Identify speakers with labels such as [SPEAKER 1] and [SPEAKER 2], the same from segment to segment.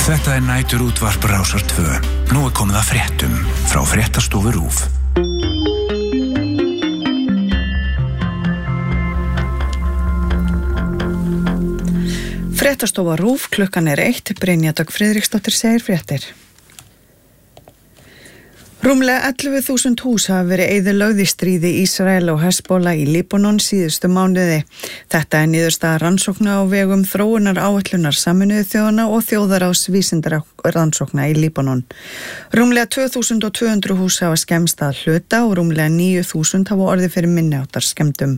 [SPEAKER 1] Þetta næturútvarp Rásar 2. Nú komið að fréttum frá Fréttastofu RÚV.
[SPEAKER 2] Fréttastofa RÚV, klukkan 1, Brynja Dögg Friðriksdóttir segir fréttir. Rúmlega 11.000 hús hafa verið eyðilögð í stríði Ísrael og Hezbollah í Líbanon síðustu mánuði. Þetta niðurstaða rannsókna á vegum þróunar áætlunar Sameinuðu þjóðanna og þjóðaráðs vísindara rannsókna í Líbanon. Rúmlega 2.200 hús hafa skemmst að hluta og rúmlega 9.000 hafa orðið fyrir minniháttar skemmdum.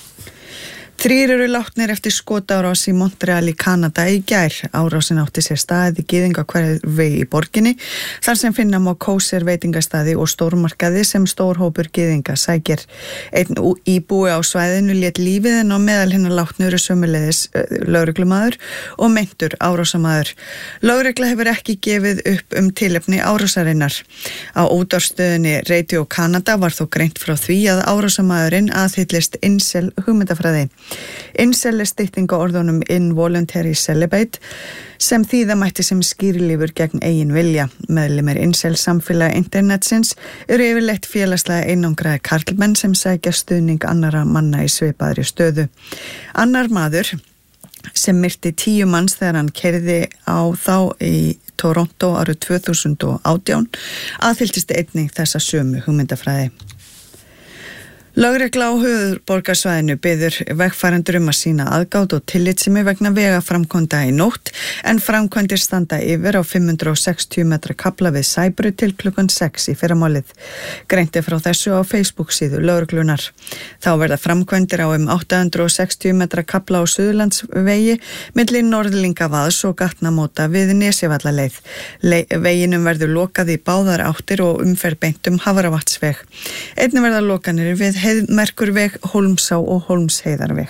[SPEAKER 2] 3 eru látnir eftir skotárás í Montreal í Kanada í gær. Árásin átti sér stað í gyðingahverfi í borginni, þar sem finna má kósir veitingastaði og stórmarkaði sem stór hópur gyðinga sækir. Einn íbúi á svæðinu lét lífið en á meðal hinna látnu eru sömuleiðis lögreglumaður og meintur árásamaður. Lögregla hefur ekki gefið upp tilefni árásarinnar. Á útvarpsstöðinni Radio Canada var þó greint frá því að árásamaðurinn aðhyllist incel hugmyndafræði. Incel stytting á orðunum involuntary celibate sem þýða mætti sem skýrlífur gegn eigin vilja. Meðlimir incel samfélag internetsins eru yfirleitt félagslega einangraði karlmenn sem sækja stuðning annara manna í svipaðri stöðu. Annar maður sem myrti 10 manns þegar hann keyrði á þá í Toronto árið 2018 aðhylltist einnig þessa sömu hugmyndafræði. Lögregla á höfuðborgarsvæðinu biður vegfarendur að sýna aðgát og tillitssemi vegna vegaframkvæmda í nótt en framkvæmdir standa yfir á 560 metra kafla við Sæbru til klukkan 6 í fyrramálið. Greint frá þessu á Facebook-síðu lögreglunar. Þá verða framkvæmdir á 860 metra kafla á Suðurlandsvegi milli Norðlingavaðs og gatnamóta við Nesjavallaleið. Veginum verður lokað í báðar áttir og umferð beint Hafravatnsveg. Einnig verða lokanir við Merkurveg, Hólmsá og Hólmsheiðarveg.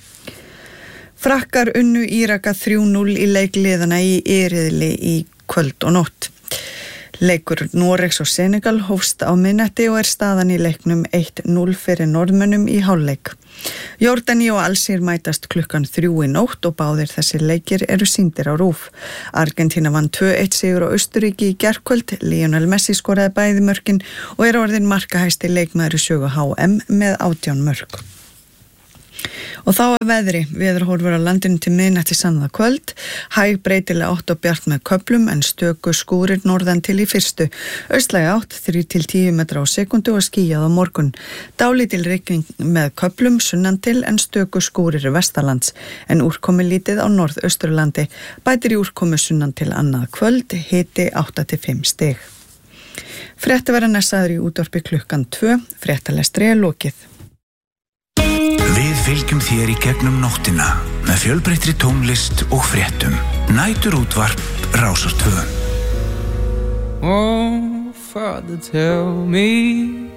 [SPEAKER 2] Frakkar unnu Íraka 3-0 í leik liðana í riðli í kvöld og nótt. Leikur Noregs og Senegal hófst á miðnætti og staðan í leiknum 1-0 fyrir norðmönnum í hálfleik. Jordani og Alsír mætast klukkan 3 í nótt og báðir þessir leikir eru sýndir á RÚV. Argentína vann 2-1 sigur á Austurríki í gærkvöld. Lionel Messi skoraði bæði mörkin og orðinn markahæsti leikmaður í sögu HM með 18 mörk. Og þá veðri, veðurhorfur á landinu til miðnætti annað kvöld, hæg breytilega 8 og bjart með köflum en stöku skúrir norðan til í fyrstu, austlæg 8, 3-10 metra á sekundu og skýjað á morgun. Dálítil rigning með köflum sunnan til en stöku skúrir vestanlands, en úrkomi lítið á norðausturlandi, bætir í úrkomi sunnan til annað kvöld, hiti 8-5 stig. Frétti verða næstaður í útvarpi klukkan 2, fréttalestri lokið.
[SPEAKER 1] Við fylgjum þér í gegnum nóttina með fjölbreyttri tónlist og fréttum. Næturútvarp Rásar 2.
[SPEAKER 3] Oh, Father, tell me